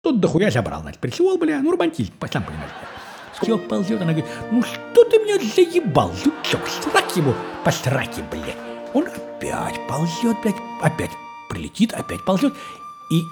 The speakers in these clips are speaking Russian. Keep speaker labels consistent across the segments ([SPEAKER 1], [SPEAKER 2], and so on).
[SPEAKER 1] Тот дохуя забрал, значит, пришел, бля, ну, романтизм, сам понимаешь, бля. Скачок ползет, она говорит, ну, что ты меня заебал, жучок, срак ему по сраке, блядь. Он опять ползет, блядь, опять прилетит, опять ползет, и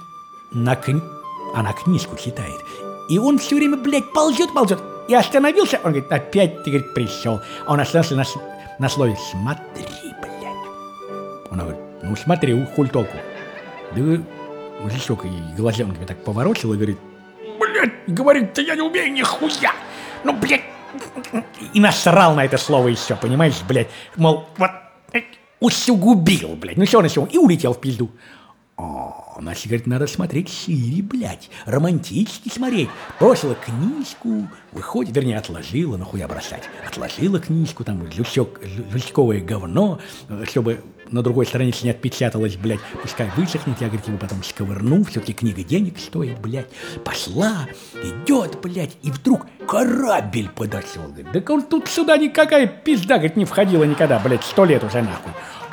[SPEAKER 1] она книжку читает. И он все время, блядь, ползет, и остановился, он говорит, опять ты, говорит, пришел. А он остался на слове «смотри, блядь». Она говорит, ну, смотри, хуль толку. Да, мужичок и глазенками так поворочил и говорит, блядь, говорит-то я не умею нихуя. Ну, блядь, и насрал на это слово еще, понимаешь, блядь. Мол, вот, усугубил, блядь. Ну, все на все, и улетел в пизду. Значит, говорит, надо смотреть шире, блядь, романтически смотреть. Бросила книжку, выходит, вернее, отложила, нахуя бросать. Отложила книжку, там, лючковое говно, чтобы на другой странице не отпечаталось, блядь. Пускай высохнет, я, говорит, его потом сковырну, все-таки книга денег стоит, блядь. Пошла, идет, блядь, и вдруг корабль подошел, говорит. Да он тут сюда никакая пизда, говорит, не входила никогда, блядь, 100 лет уже, нахуй.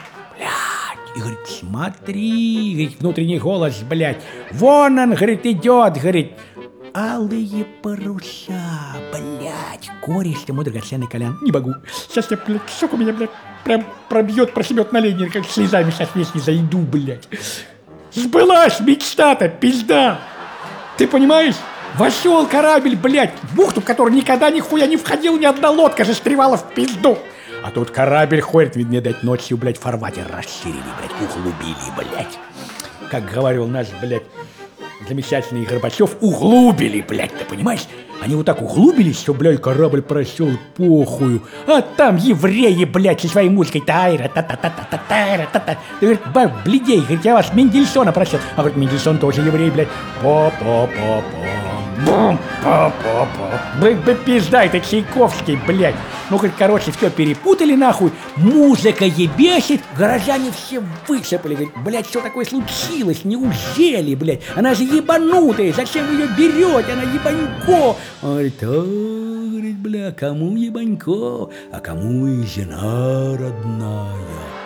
[SPEAKER 1] И говорит, смотри, говорит, внутренний голос, блядь, вон он, говорит, идет, говорит, алые паруса, блядь, кореш ты мой драгоценный Колян, не могу, сейчас я, блядь, сука, меня, блядь, прям пробьет, просебет на линии, как слезами сейчас весь не зайду, блядь. Сбылась мечта-то, пизда, ты понимаешь? Вошел корабль, блядь, в бухту, в которую никогда нихуя не входил ни одна лодка, застревала в пизду. А тут корабль ходит, ведь мне дать ночью, блядь, фарватер расширили, блядь, углубили, блядь. Как говорил наш, блядь, замечательный Горбачев, углубили, блядь, ты понимаешь? Они вот так углубились, что, блядь, корабль просел похую. А там евреи, блядь, со своей музыкой тайра та та та та та тайра та та. Ты, говорит, баб, блядей, говорит, я вас Мендельсона просил. А, говорит, Мендельсон тоже еврей, блядь. По-по-по-по. Бум, па-па-па. Блядь, пизда, это Чайковский, блядь. Ну, говорит, короче, все перепутали, нахуй. Музыка ебесит, горожане все высыпали. Говорит, блядь, что такое случилось? Неужели, блядь? Она же ебанутая, зачем вы ее берете? Она ебанько. Он говорит, говорит, бля, кому ебанько, а кому и жена родная.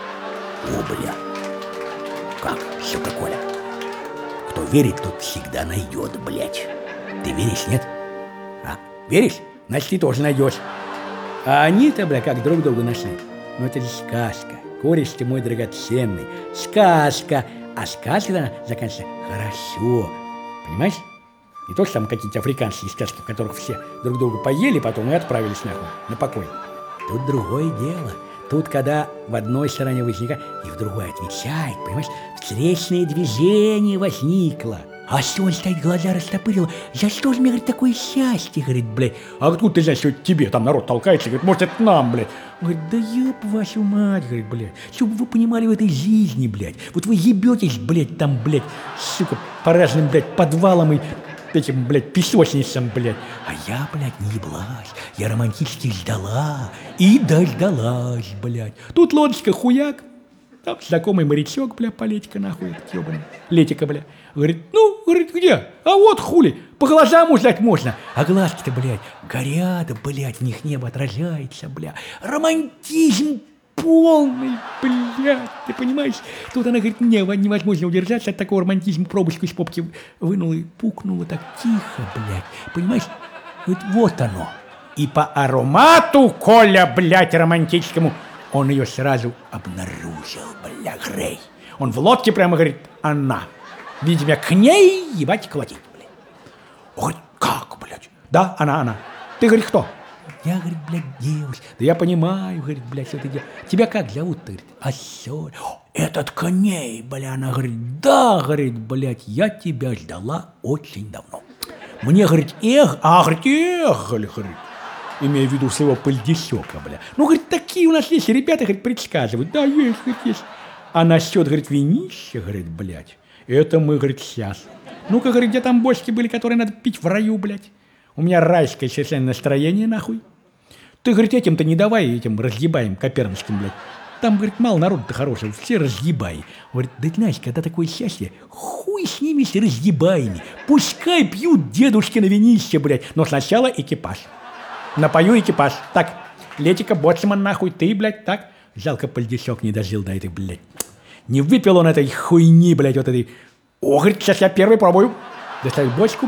[SPEAKER 1] О, бля, как, сука, Коля? Кто верит, тот всегда найдет, блядь. Ты веришь, нет? А, веришь? Значит, ты тоже найдешь. А они-то, бля, как друг друга нашли. Ну, это же сказка. Кореш ты мой драгоценный. Сказка. А сказка заканчивается хорошо. Понимаешь? Не то, что там какие-то африканские сказки, в которых все друг друга поели потом и отправились нахуй на покой. Тут другое дело. Тут, когда в одной стороне возникает, и в другой отвечает, понимаешь? Встречное движение возникло. А что он стоит, глаза растопырил? За что же мне, говорит, такое счастье, говорит, блядь? А откуда ты знаешь, что это тебе? Там народ толкается, говорит, может, это нам, блядь. Он говорит, да еб вашу мать, говорит, блядь. Чтобы вы понимали в этой жизни, блядь. Вот вы ебетесь, блядь, там, блядь, сука, по разным, блядь, подвалам и этим, блядь, песочницам, блядь. А я, блядь, не еблась. Я романтически ждала. И дождалась, блядь. Тут лодочка хуяк. Там знакомый морячок, бля, полетика нахуй, этот ебаный. Летика, бля. Говорит, ну, говорит, где? А вот хули, по глазам узнать можно. А глазки-то, блядь, горят, блядь, в них небо отражается, бля. Романтизм полный, блядь, ты понимаешь? Тут она говорит, невозможно удержаться от такого романтизма. Пробочку из попки вынула и пукнула так тихо, блядь. Понимаешь? Говорит, вот оно. И по аромату, Коля, блядь, романтическому, он ее сразу обнаружил, бля, Грей. Он в лодке прямо говорит, она. Видимо, к ней ебать колотить, блядь. Он говорит, как, блядь? Да, она. Ты, говорит, кто? Я, говорит, блядь, девушка. Да я понимаю, говорит, блядь, что ты делаешь. Тебя как зовут, ты, говорит? Ассоль. Этот к ней, бля, она говорит, да, говорит, блядь, я тебя ждала очень давно. Мне, говорит, говорит, имея в виду своего пыльдесека, бля. Ну, говорит, такие у нас есть ребята, говорит, предсказывают. Да, есть, говорит, есть. А насчет, говорит, винища, говорит, блядь, это мы, говорит, сейчас. Ну-ка, говорит, где там бочки были, которые надо пить в раю, блядь? У меня райское совершенно настроение, нахуй. Ты, говорит, этим-то не давай, этим разъебаем копернским, блядь. Там, говорит, мало народу-то хорошего, все разъебай. Говорит, да знаешь, когда такое счастье, хуй с ними, с разъебаями. Пускай пьют дедушки на винище, блядь, но сначала экипаж. Напою экипаж. Так, Летика, боцман, нахуй, ты, блядь, так. Жалко, пыльдесек не дожил до этой, блядь. Не выпил он этой хуйни, блядь, вот этой. О, говорит, сейчас я первый пробую. Достать бочку,